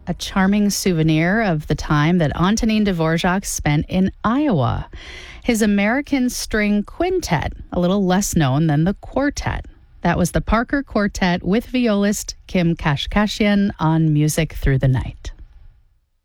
a charming souvenir of the time that Antonin Dvorak spent in Iowa. His American String Quintet, a little less known than the quartet. That was the Parker Quartet with violist Kim Kashkashian on Music Through the Night.